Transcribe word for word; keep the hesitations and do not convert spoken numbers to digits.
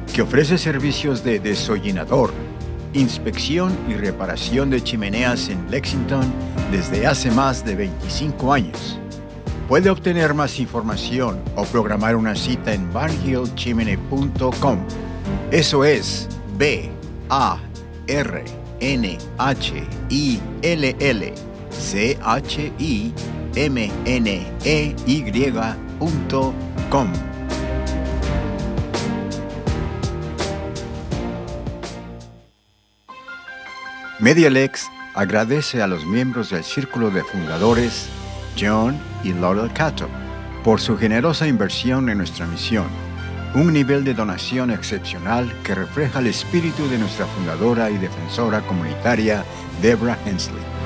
que ofrece servicios de desollinador, inspección y reparación de chimeneas en Lexington desde hace más de veinticinco años. Puede obtener más información o programar una cita en barnhill chimney punto com. Eso es B A R N H I L L C H I M N E Y punto com. MediaLex agradece a los miembros del Círculo de Fundadores, John y Laurel Cato, por su generosa inversión en nuestra misión, un nivel de donación excepcional que refleja el espíritu de nuestra fundadora y defensora comunitaria, Deborah Hensley.